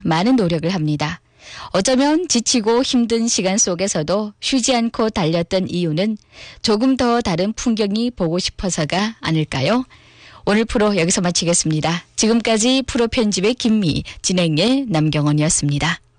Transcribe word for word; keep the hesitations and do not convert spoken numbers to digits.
많은 노력을 합니다. 어쩌면 지치고 힘든 시간 속에서도 쉬지 않고 달렸던 이유는 조금 더 다른 풍경이 보고 싶어서가 아닐까요? 오늘 프로 여기서 마치겠습니다. 지금까지 프로 편집의 김미, 진행의 남경원이었습니다.